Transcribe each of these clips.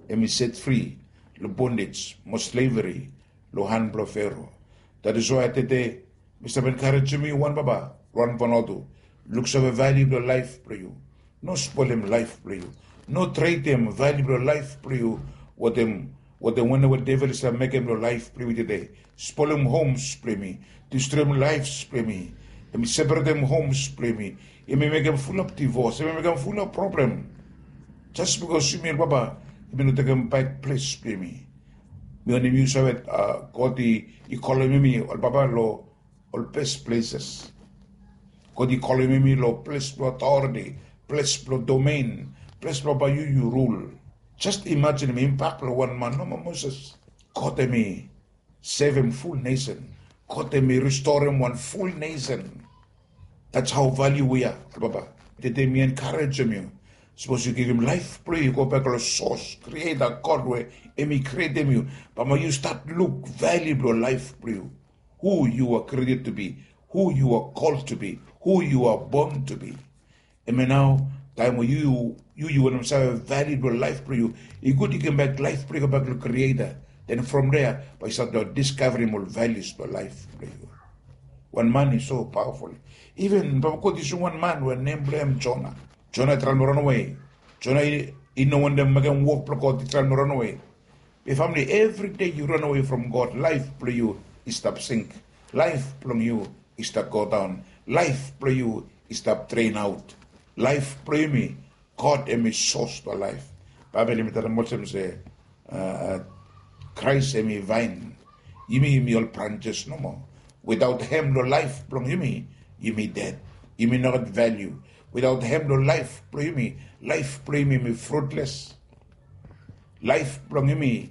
and me set free, lo bondage, mo slavery, lo hand blo Pharaoh. That is why today, Mr. encourage me one baba, run panado, looks of a valuable life for you. No spoil him life for you. No trade them valuable life for you. What them whenever devil is making your life for you today. Spoil them homes for me. Destroy them lives for me. And me separate them homes for me. It may make them full of divorce. It may make them full of problem. Just because you mean baba, you may not take them back place for me. Me only use it God the economy or baba lo all best places. God economy lo place for authority, place for domain, place for by you rule. Just imagine me impact for one man, no Moses. God me save him full nation. God me restore him one full nation. That's how value we are, baba. Did they me encourage him? Suppose you give him life, pray, you go back to the source, create a God where he create them you. But when you start look valuable life, pray, who you are created to be, who you are called to be, who you are born to be. And now, time when you and himself a valuable life, pray, you go to give back life, pray, go back to the creator. Then from there, by start discovering more values for life, pray. One man is so powerful. Even one man who named him Jonah. Jonah tried to run away. Jonah, no one them can walk for God, trying to run away. If family, every day you run away from God, life play you is stop sink. Life play you is stop go down. Life play you is stop train out. Life play me, God am his source to life. Bible limit the Muslims say, Christ am a vine. You me all branches no more. Without him, no life play you me dead. You me not value. Without him, no life play me fruitless. Life play me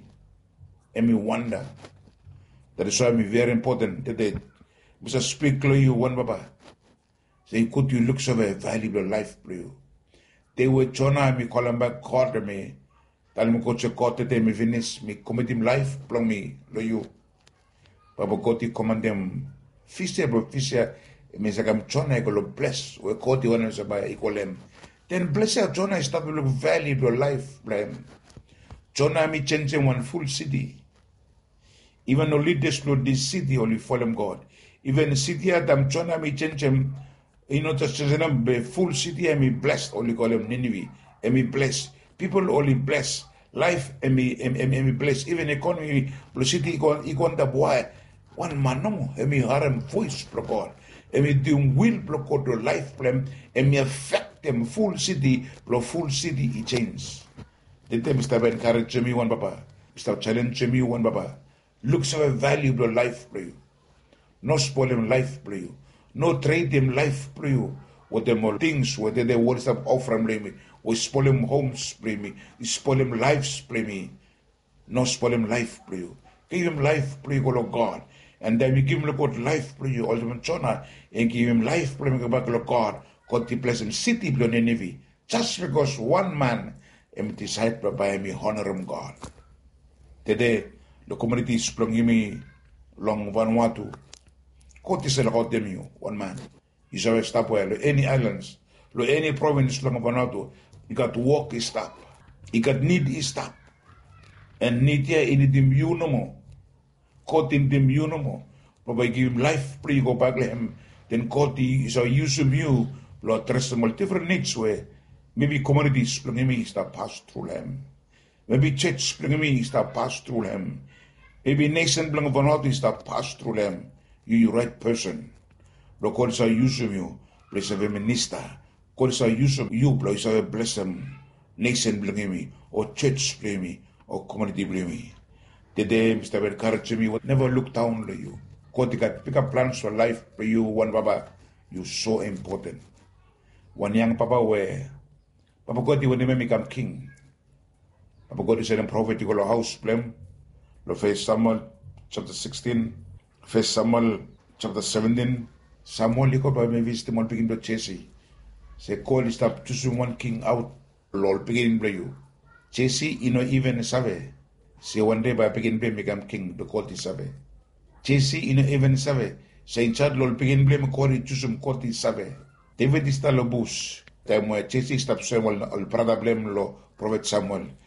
wonder. That is why me very important today. Must speak to you one baba. Say, could you look so very valuable life for you? They were Jonah, me call him back, call me. Tell me coach caught today, me finish, me commit him life, plong me, lo you. Baba Koti command them, fisher, me say, I'm Jonah, I go bless, we caught the one by equal him. Then bless Jonah, start to look valuable life, blame. Jonah, me change him one full city. Even though leaders explode this city, only follow God. Even the city Adam Jonah, me change him. You know, just a full city, and me blessed, only call him Nineveh, and me blessed. People only blessed. Life, and me blessed. Even economy, the city, equal the boy. One man, no, and me harem voice, for God. And me do will block out the life plan, and me affect them full city, he change. The time Mr. encourage me one papa. Mr. challenge me one papa. Look so a valuable life for you. No spoil him life for you. No trade him life for you. What them all things, whether they words of offering me, or spoil him homes for me, spoil him lives for me. No spoil him life for you. Give him life for you, God. And then we give him God life for you, ultimate Jonah, and give him life for him, God. God to bless him, city, Nineveh. Just because one man decided by me honor him, God. Today, the community is bringing me long Vanuatu. God is about them, you, one man. You shall stop where, any islands, any province long Vanuatu, you got work is stop. You got need is stop. And need here in the you no more. God in them you no more. But by give him life, pray go back to him. Then God shall use him you, Lord, trust them all different needs where maybe communities bringing me stop pass through him. Maybe church bringing me stop pass through him. Maybe nation bringing Vanuatu stop pass through him. You right person. Lord, God shall use you, bless a minister. God shall use you, bless him. Nation bringing me, or church blame me, or community blame me. Today, Mr. encourage me, never look down on you. God got pick up plans for life for you, one Baba. You're so important. One young Papa where Papa God when they become king. Papa God said in prophet you go to house blame. The first Samuel chapter 16, first Samuel chapter 17. Samuel you go by me visit him on begin to Jesse. Say call stop choosing one king out. Lord begin to you. Jesse you know even Save. Say one day by begin to become king the court is Save. Jesse you know even Save. Say Chad Lord begin blame call it choose him court is Save. David is the bush. Time where Jesse stop Samuel, all brother blame lo prophet Samuel.